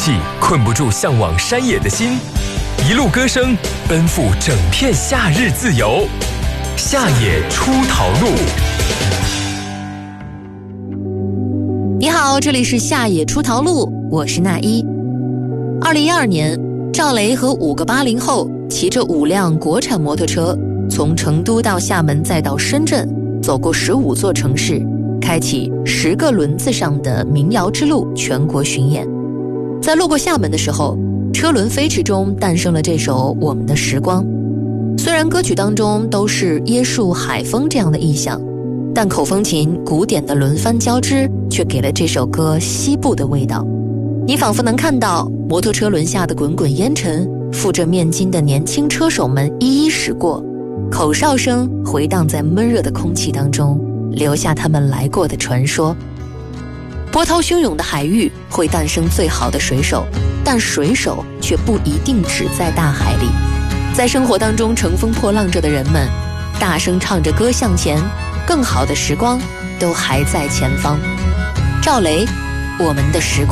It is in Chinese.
气困不住向往山野的心，一路歌声奔赴整片夏日自由。夏野出逃路。 你好，这里是夏野出逃路，我是那一。2012年，赵雷和5个80后骑着5辆国产摩托车，从成都到厦门再到深圳，走过15座城市，开启10个轮子上的民谣之路全国巡演。在路过厦门的时候，车轮飞驰中诞生了这首《我们的时光》。虽然歌曲当中都是椰树海风这样的意象，但口风琴古典的轮番交织却给了这首歌西部的味道。你仿佛能看到摩托车轮下的滚滚烟尘，负着面巾的年轻车手们一一驶过，口哨声回荡在闷热的空气当中，留下他们来过的传说。波涛汹涌的海域会诞生最好的水手，但水手却不一定只在大海里。在生活当中乘风破浪着的人们，大声唱着歌向前，更好的时光都还在前方。赵雷，我们的时光。